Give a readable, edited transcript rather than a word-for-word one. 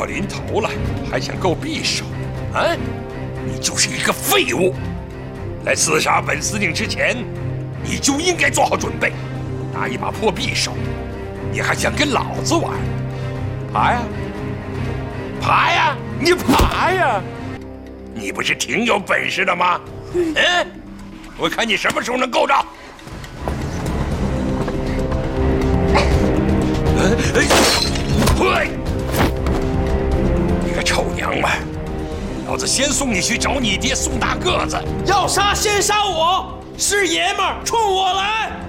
到临头了，还想够匕首？啊！你就是一个废物！来刺杀本司令之前，你就应该做好准备。拿一把破匕首，你还想跟老子玩？爬呀！爬呀！你爬呀！你不是挺有本事的吗？嗯，我看你什么时候能够着。你个臭娘们！老子先送你去找你爹宋大个子。 要杀先杀我，是爷们儿冲我来！